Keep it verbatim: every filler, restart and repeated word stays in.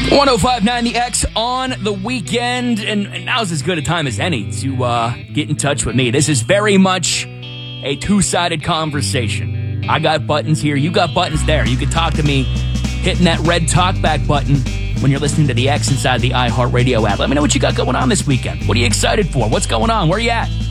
one oh five point nine The X on the weekend, and, and now's as good a time as any to uh, get in touch with me. This is very much a two-sided conversation. I got buttons here, you got buttons there. You can talk to me hitting that red talkback button when you're listening to The X inside the iHeartRadio app. Let me know what you got going on this weekend. What are you excited for? What's going on? Where are you at?